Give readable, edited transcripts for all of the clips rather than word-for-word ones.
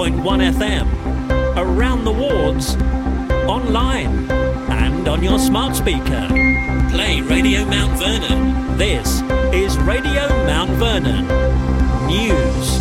101.1 FM, around the wards, online and on your smart speaker. Play Radio Mount Vernon. This is Radio Mount Vernon News.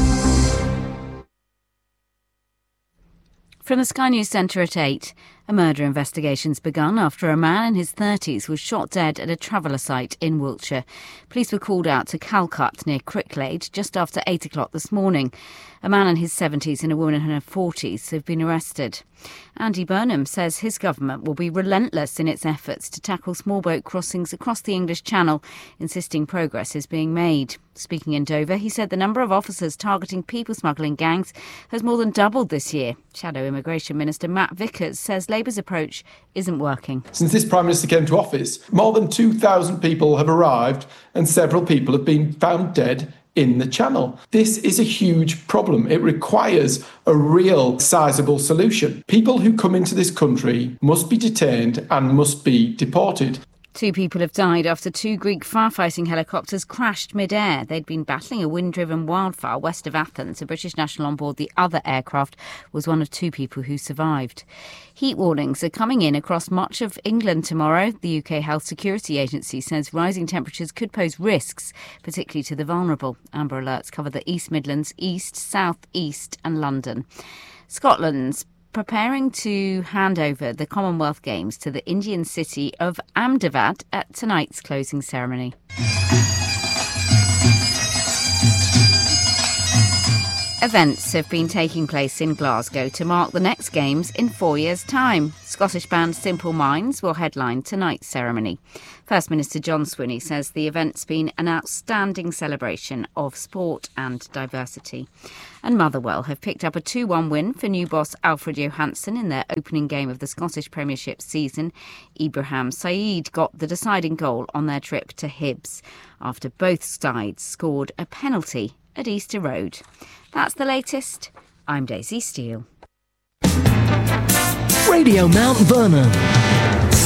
From the Sky News Centre at 8, a murder investigation's begun after a man in his 30s was shot dead at a traveller site in Wiltshire. Police were called out to Calcut near Cricklade just after 8 o'clock this morning. A man in his 70s and a woman in her 40s have been arrested. Andy Burnham says his government will be relentless in its efforts to tackle small boat crossings across the English Channel, insisting progress is being made. Speaking in Dover, he said the number of officers targeting people smuggling gangs has more than doubled this year. Shadow Immigration Minister Matt Vickers says Labour's approach isn't working. Since this Prime Minister came to office, more than 2,000 people have arrived and several people have been found dead in the Channel. This is a huge problem. It requires a real sizable solution. People who come into this country must be detained and must be deported. 2 people have died after 2 Greek firefighting helicopters crashed mid-air. They'd been battling a wind-driven wildfire west of Athens. A British national on board the other aircraft was one of 2 people who survived. Heat warnings are coming in across much of England tomorrow. The UK Health Security Agency says rising temperatures could pose risks, particularly to the vulnerable. Amber alerts cover the East Midlands, East, South East and London. Scotland's preparing to hand over the Commonwealth Games to the Indian city of Ahmedabad at tonight's closing ceremony. Events have been taking place in Glasgow to mark the next Games in 4 years' time. Scottish band Simple Minds will headline tonight's ceremony. First Minister John Swinney says the event's been an outstanding celebration of sport and diversity. And Motherwell have picked up a 2-1 win for new boss Alfred Johansson in their opening game of the Scottish Premiership season. Ibrahim Saeed got the deciding goal on their trip to Hibs after both sides scored a penalty at Easter Road. That's the latest. I'm Daisy Steele. Radio Mount Vernon.